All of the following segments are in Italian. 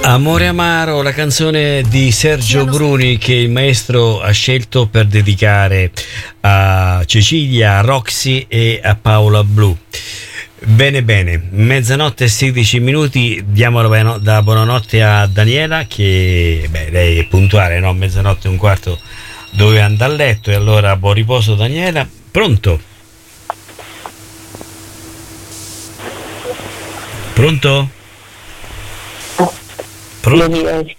Amore amaro, la canzone di Sergio Bruni che il maestro ha scelto per dedicare a Cecilia, a Roxy e a Paola Blu. Bene, mezzanotte e 16 minuti, diamo la buonanotte a Daniela che, lei è puntuale, no? Mezzanotte e un quarto doveva andare a letto e allora buon riposo Daniela. Pronto? Pronto? Non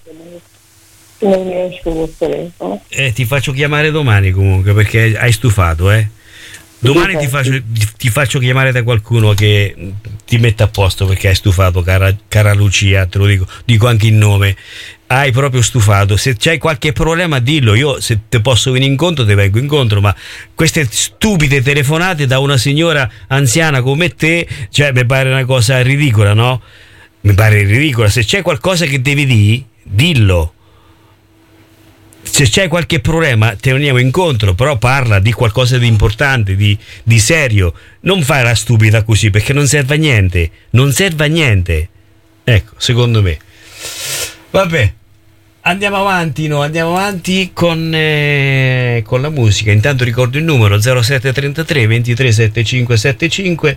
riesco col telefono. Ti faccio chiamare domani comunque perché hai stufato, Domani ti faccio chiamare da qualcuno che ti metta a posto perché hai stufato, cara Lucia, te lo dico anche il nome. Hai proprio stufato. Se c'hai qualche problema dillo, io se te posso venire incontro ti vengo incontro, ma queste stupide telefonate da una signora anziana come te, cioè mi pare una cosa ridicola, no? Mi pare ridicola. Se c'è qualcosa che devi dire, dillo. Se c'è qualche problema te veniamo incontro, però parla di qualcosa di importante, di serio. Non fai la stupida così perché non serve a niente. Non serve a niente. Ecco, secondo me. Vabbè, andiamo avanti con la musica. Intanto ricordo il numero 0733 23 7575.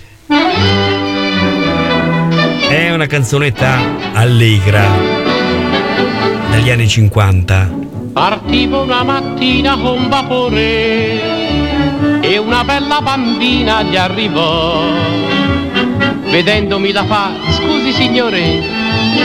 È una canzonetta allegra dagli anni 50. Partivo una mattina con vapore e una bella bambina gli arrivò. Vedendomi la fa: scusi signore,